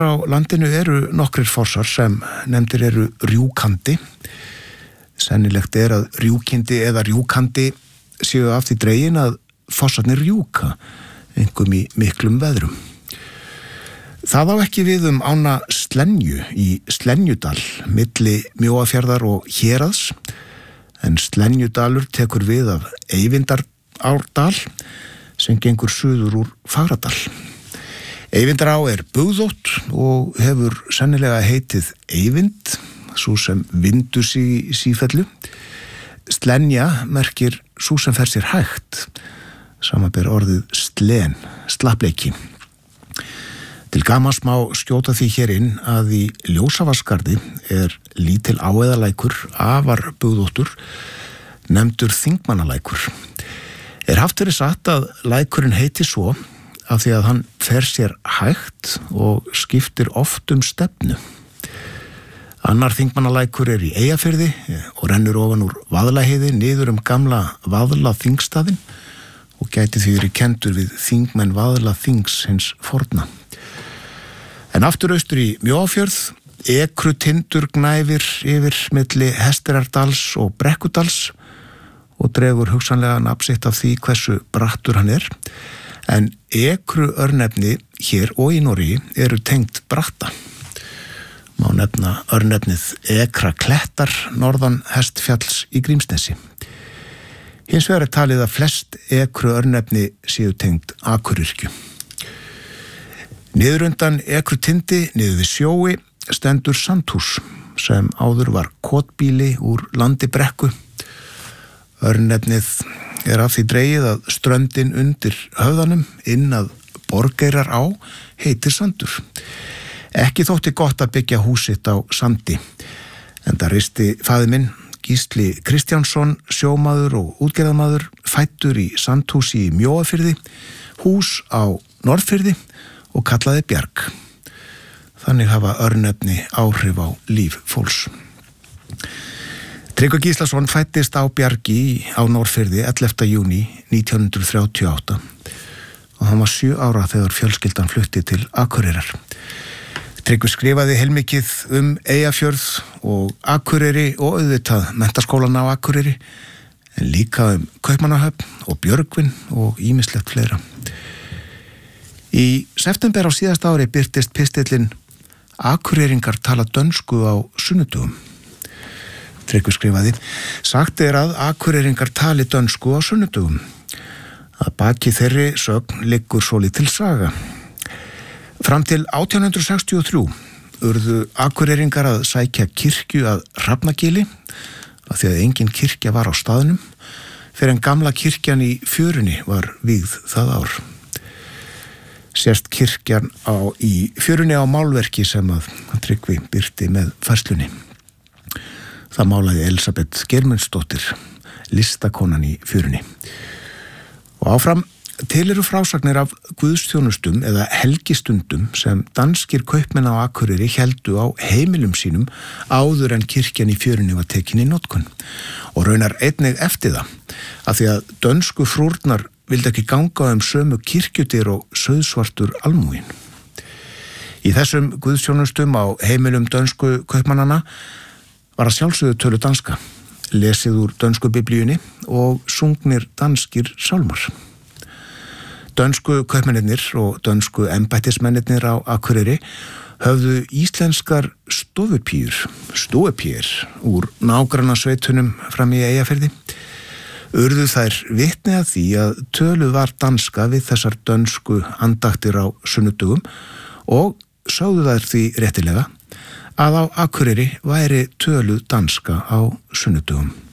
Á landinu eru nokkrir fossar sem nefndir eru rjúkandi. Sennilegt að rjúkindi eða rjúkandi séu af því dregin að fossarnir rjúka, einkum í miklum veðrum. Það á ekki við ána Slenju í Slenjudal, milli Mjóafjarðar og Héraðs, en Slenjudalur tekur við af Eyvindarárdal sem gengur suður úr Fagradal. Eyvindará bugðótt og hefur sennilega heitið Eyvind, sú sem vindur sig í sífellu. Slenja merkir sú sem fer sér hægt, samanber orðið slen, slappleiki. Til gamans má skjóta því hér inn að í Ljósavarskarði lítil áeðalækur, afar bugðóttur, nefndur Þingmannalækur. Haft verið sagt að lækurinn heiti svo af því að hann fer sér hægt og skiptir oft stefnu. Annar Þingmannalækur í Eyjafirði og rennur ofan úr Vaðlaheiði niður gamla Vaðlaþingstaðinn og gæti því verið kenndur við þingmenn Vaðlaþings hins forna. En aftur austur í Mjóafjörð, Ekrutindur gnæfir yfir milli Hesteyrardals og Brekkudals og dregur hugsanlega nafn sitt af því hversu brattur hann en ekruörnefni hér og í Noregi eru tengd bratta. Má nefna örnefnið Ekraklettar norðan Hestfjalls í Grímsnesi. Hins vegar talið að flest ekruörnefni séu tengd Akureyrkju. Niður undan Ekrutindi, niður við sjói, stendur sandhús sem áður var kotbýli úr landi Brekku. Örnefnið af því dregið að ströndin undir höfðanum inn að Borgeyrará heitir Sandur. Ekki þótti gott að byggja hús sitt á sandi, enda reisti faðir minn Gísli Kristjánsson, sjómaður og útgerðarmaður, fæddur í sandhúsi í Mjóafirði, hús á Norðfirði og kallaði Bjarg. Þannig hafa örnefni áhrif á líf fólks. Tryggvi Gíslason fæddist á Bjargi á Norðfirði 11. júní 1938 og hann var 7 ára þegar fjölskyldan flutti til Akureyrar. Tryggvi skrifaði heilmikið Eyjafjörð og Akureyri og auðvitað menntaskólann á Akureyri, en líka Kaupmannahöfn og Björgvin og ýmislegt fleira. Í september á síðasta ári birtist pistillinn Akureyringar tala dönsku á sunnudögum. Tryggvi skrifaði: sagt að Akureyringar tali dönsku á sunnudögum. Að baki þeirri sögn liggur svolítil saga. Fram til 1863 urðu Akureyringar að sækja kirkju að Hrafnagili, af því að engin kirkja var á staðnum, fyrir en gamla kirkjan í Fjörunni var vígð það ár. Sérst kirkjan í Fjörunni á málverki sem að Tryggvi birti með færslunni. Það málaði Elisabeth Geirmundsdóttir, listakonan í Fjörunni. Og áfram, til eru frásagnir af guðsþjónustum eða helgistundum sem danskir kaupmenn á Akureyri héldu á heimilum sínum áður en kirkjan í Fjörunni var tekin í notkun. Og raunar einnig eftir það, af því að dönsku frúrnar vildi ekki ganga sömu kirkjudyr og sauðsvartur almúgin. Í þessum guðsþjónustum á heimilum dönsku kaupmannana var að sjálfsögðu tölu danska, lesið úr dönsku biblíunni og sungnir danskir sálmar. Dönsku kaupmennirnir og dönsku embættismennirnir á Akureyri höfðu íslenskar stofupíur úr nágrannasveitunum fram í Eyjafirði. Urðu þær vitni að því að töluð var danska við þessar dönsku andaktir á sunnudögum og sögðu þær því réttilega að á Akureyri væri töluð danska á sunnudögum.